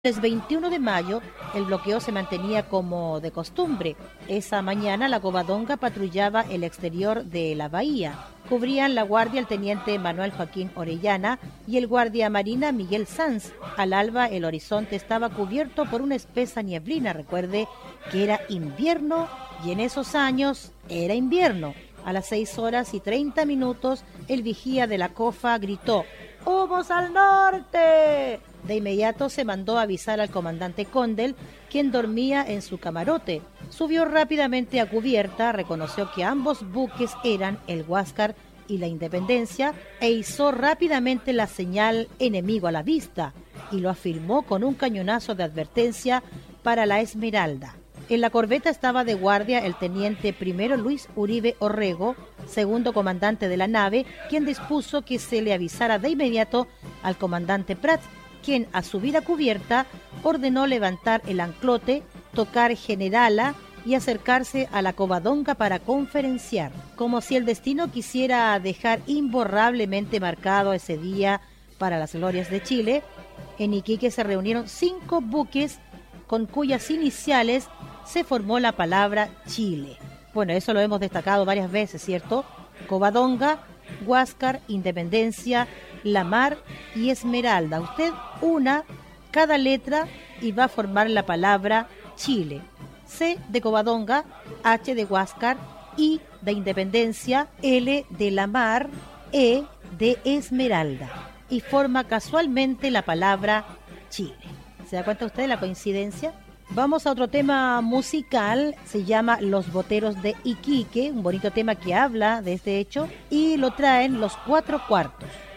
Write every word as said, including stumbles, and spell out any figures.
El veintiuno de mayo, el bloqueo se mantenía como de costumbre. Esa mañana, la Covadonga patrullaba el exterior de la bahía. Cubrían la guardia el teniente Manuel Joaquín Orellana y el guardia marina Miguel Sanz. Al alba, el horizonte estaba cubierto por una espesa nieblina. Recuerde que era invierno y en esos años era invierno. A las seis horas y treinta minutos, el vigía de la COFA gritó: ¡Humos al norte! De inmediato se mandó avisar al comandante Condel, quien dormía en su camarote. Subió rápidamente a cubierta, reconoció que ambos buques eran el Huáscar y la Independencia e izó rápidamente la señal enemigo a la vista y lo afirmó con un cañonazo de advertencia para la Esmeralda. En la corbeta estaba de guardia el teniente primero Luis Uribe Orrego, segundo comandante de la nave, quien dispuso que se le avisara de inmediato al comandante Prats, quien a subir a cubierta ordenó levantar el anclote, tocar generala y acercarse a la Covadonga para conferenciar, como si el destino quisiera dejar imborrablemente marcado ese día para las glorias de Chile. En Iquique se reunieron cinco buques con cuyas iniciales se formó la palabra Chile. Bueno, eso lo hemos destacado varias veces, ¿cierto? Covadonga, Huáscar, Independencia, La Mar y Esmeralda. Usted una cada letra y va a formar la palabra Chile. C de Covadonga, H de Huáscar, I de Independencia, L de La Mar, E de Esmeralda. Y forma casualmente la palabra Chile. ¿Se da cuenta usted de la coincidencia? Vamos a otro tema musical, se llama Los Boteros de Iquique, un bonito tema que habla de este hecho, y lo traen Los Cuatro Cuartos.